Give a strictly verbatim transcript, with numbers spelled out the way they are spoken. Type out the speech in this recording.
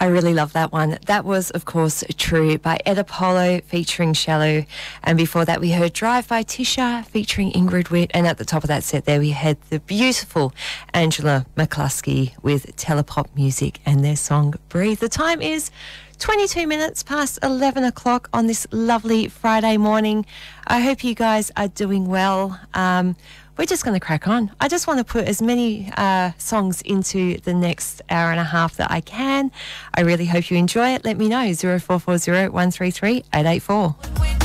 I really love that one. That was, of course, True by Ed Apollo featuring Shallow. And before that, we heard Drive by Tisha featuring Ingrid Witt. And at the top of that set there, we had the beautiful Angela McCluskey with Telepop Music and their song Breathe. The time is twenty-two minutes past eleven o'clock on this lovely Friday morning. I hope you guys are doing well. Um, we're just going to crack on. I just want to put as many uh, songs into the next hour and a half that I can. I really hope you enjoy it. Let me know. zero four four zero, one three three, eight eight four.